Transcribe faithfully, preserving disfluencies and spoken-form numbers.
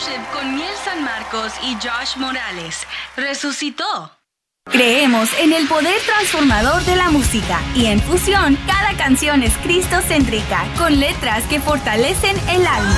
Worship con Miel San Marcos y Josh Morales. Resucitó. Creemos en el poder transformador de la música y en Fusión cada canción es cristocéntrica con letras que fortalecen el alma.